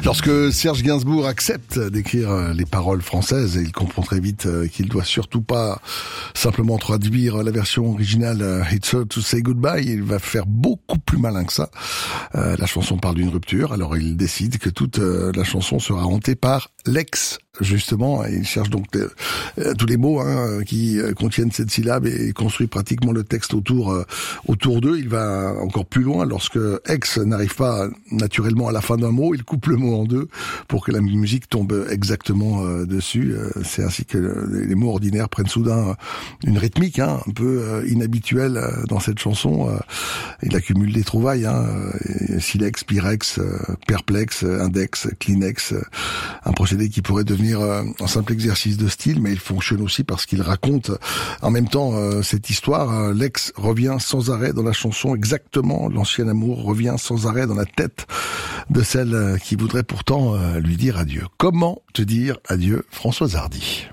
Lorsque Serge Gainsbourg accepte d'écrire les paroles françaises, et il comprend très vite qu'il doit surtout pas simplement traduire la version originale It's Hard to Say Goodbye, il va faire beaucoup plus malin que ça. La chanson parle d'une rupture, alors il décide que toute la chanson sera hantée par l'ex, justement. Il cherche donc tous les mots qui contiennent cette syllabe et construit pratiquement le texte autour d'eux. Il va encore plus loin. Lorsque ex n'arrive pas naturellement à la fin d'un mot, il coupe le mot en deux pour que la musique tombe exactement dessus. C'est ainsi que les mots ordinaires prennent soudain une rythmique un peu inhabituelle dans cette chanson. Il accumule des trouvailles, silex, pyrex, perplexe, index, kleenex, un procédé qui pourrait devenir un simple exercice de style, mais il fonctionne aussi parce qu'il raconte en même temps cette histoire. L'ex revient sans arrêt dans la chanson, exactement, l'ancien amour revient sans arrêt dans la tête de celle qui voudrait pourtant lui dire adieu. Comment te dire adieu, Françoise Hardy?